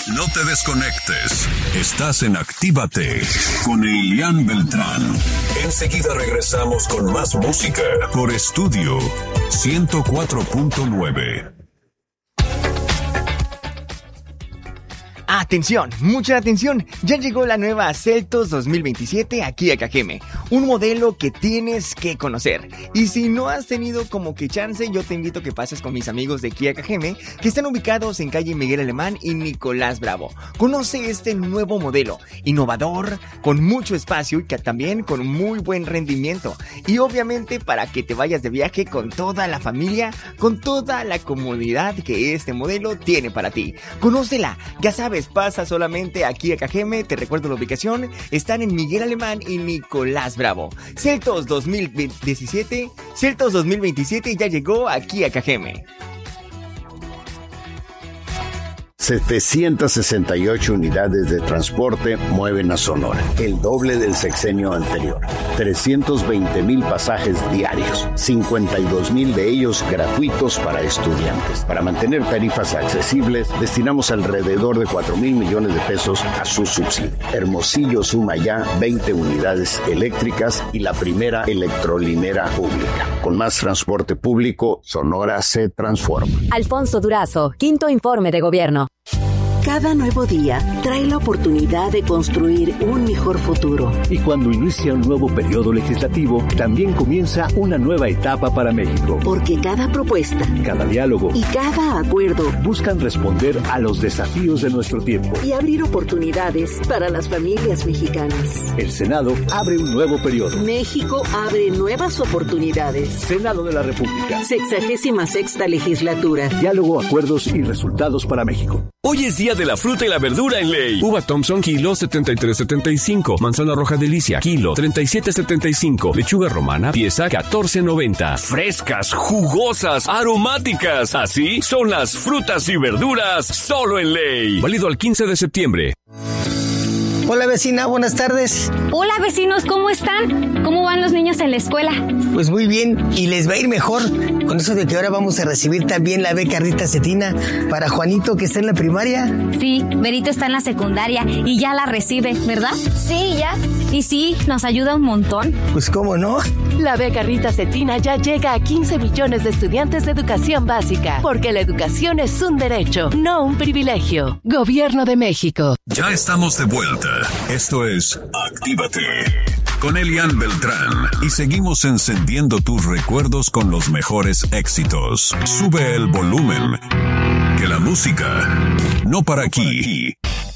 No te desconectes. Estás en Actívate con Elian Beltrán. Enseguida regresamos con más música por Estudio 104.9. Atención, mucha atención, ya llegó la nueva Seltos 2027 aquí a Cajeme, un modelo que tienes que conocer. Y si no has tenido como que chance, yo te invito a que pases con mis amigos de Kia Cajeme, que están ubicados en calle Miguel Alemán y Nicolás Bravo. Conoce este nuevo modelo, innovador, con mucho espacio y que también con muy buen rendimiento. Y obviamente para que te vayas de viaje con toda la familia, con toda la comodidad que este modelo tiene para ti. Conócela, ya sabes, pasa solamente aquí a Cajeme, te recuerdo la ubicación, están en Miguel Alemán y Nicolás Bravo. Seltos 2027 ya llegó aquí a Cajeme. 768 unidades de transporte mueven a Sonora, el doble del sexenio anterior. 320,000 pasajes diarios, 52,000 de ellos gratuitos para estudiantes. Para mantener tarifas accesibles, destinamos alrededor de 4,000 millones de pesos a su subsidio. Hermosillo suma ya 20 unidades eléctricas y la primera electrolinera pública. Con más transporte público, Sonora se transforma. Alfonso Durazo, quinto informe de gobierno. Cada nuevo día trae la oportunidad de construir un mejor futuro. Y cuando inicia un nuevo periodo legislativo, también comienza una nueva etapa para México. Porque cada propuesta, cada diálogo y cada acuerdo buscan responder a los desafíos de nuestro tiempo y abrir oportunidades para las familias mexicanas. El Senado abre un nuevo periodo. México abre nuevas oportunidades. Senado de la República. 66ª legislatura. Diálogo, acuerdos y resultados para México. Hoy es día de la fruta y la verdura en Ley. Uva Thompson, kilo 73.75. Manzana roja Delicia, kilo 37.75. Lechuga romana, pieza 14.90. Frescas, jugosas, aromáticas. Así son las frutas y verduras solo en Ley. Válido al 15 de septiembre. Hola vecina, buenas tardes. Hola vecinos, ¿cómo están? ¿Cómo van los niños en la escuela? Pues muy bien, y les va a ir mejor con eso de que ahora vamos a recibir también la beca Rita Cetina para Juanito, que está en la primaria. Sí, Berito está en la secundaria y ya la recibe, ¿verdad? Sí, ya. Y sí, nos ayuda un montón. Pues cómo no. La beca Rita Cetina ya llega a 15 millones de estudiantes de educación básica, porque la educación es un derecho, no un privilegio. Gobierno de México. Ya estamos de vuelta. Esto es Actívate con Elian Beltrán y seguimos encendiendo tus recuerdos con los mejores éxitos. Sube el volumen, que la música no para aquí.